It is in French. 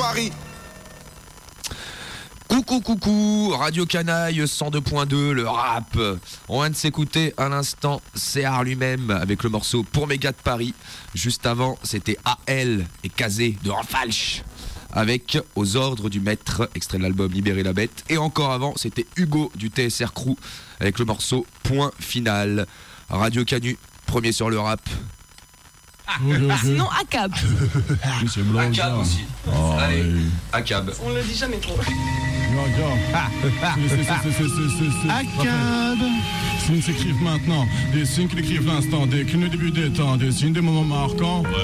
Paris. Coucou, Radio Canaille 102.2, le rap. On vient de s'écouter à l'instant CR lui-même avec le morceau Pour mes gars de Paris. Juste avant, c'était AL et Kazé de Rafalch avec Aux ordres du maître, extrait de l'album Libérer la bête. Et encore avant, c'était Hugo du TSR Crew avec le morceau Point final. Radio Canu, premier sur le rap. Sinon, ACAB. ACAB aussi. Allez, ACAB. On le dit jamais trop. ACAB. Signes s'écrivent maintenant, des signes qui décrivent l'instant, des clés du début des temps, des signes des moments marquants.